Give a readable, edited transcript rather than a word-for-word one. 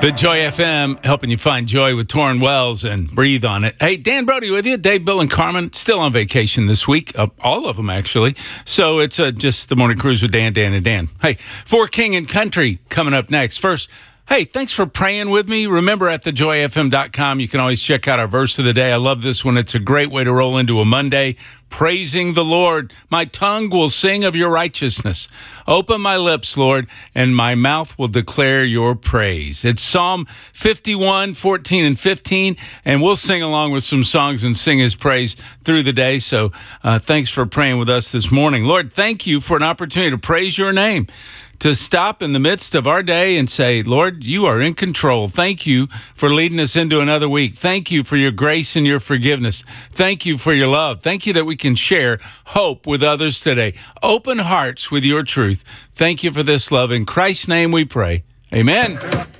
The Joy FM, helping you find joy with Torrin Wells and breathe on it. Hey, Dan Brody with you. Dave, Bill, and Carmen still on vacation this week. All of them, actually. So it's just the Morning Cruise with Dan, and Dan. Hey, For King and Country coming up next. First, hey, thanks for praying with me. Remember, at thejoyfm.com, you can always check out our verse of the day. I love this one. It's a great way to roll into a Monday. Praising the Lord. My tongue will sing of your righteousness. Open my lips, Lord, and my mouth will declare your praise. It's Psalm 51, 14, and 15, and we'll sing along with some songs and sing his praise through the day. So thanks for praying with us this morning. Lord, thank you for an opportunity to praise your name, to stop in the midst of our day and say, Lord, you are in control. Thank you for leading us into another week. Thank you for your grace and your forgiveness. Thank you for your love. Thank you that we can share hope with others today. Open hearts with your truth. Thank you for this love. In Christ's name we pray. Amen.